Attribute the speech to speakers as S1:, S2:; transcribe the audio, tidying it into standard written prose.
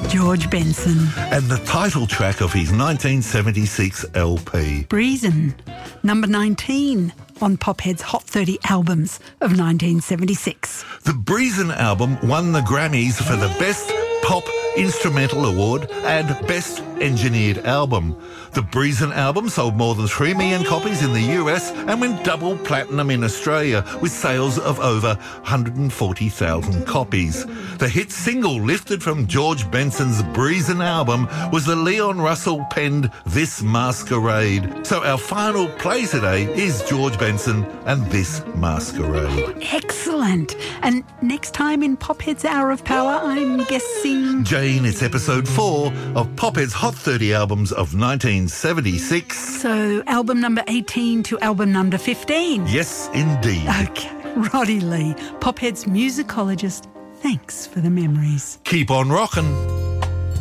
S1: George Benson.
S2: And the title track of his 1976 LP.
S1: Breezin', number 19 on Pophead's Hot 30 albums of 1976.
S2: The Breezin' album won the Grammys for the Best Pop Instrumental Award and Best Engineered Album. The Breezin' album sold more than 3 million copies in the US and went double platinum in Australia with sales of over 140,000 copies. The hit single lifted from George Benson's Breezin' album was the Leon Russell-penned This Masquerade. So our final play today is George Benson and This Masquerade.
S1: Excellent. And next time in Pophead's Hour of Power, I'm guessing...
S2: Jane, it's episode 4 of Pophead's Hot 30 albums of 1976.
S1: So album number 18 to album number 15.
S2: Yes, indeed.
S1: Okay. Roddy Lee, Pophead's musicologist, thanks for the memories.
S2: Keep on rockin'.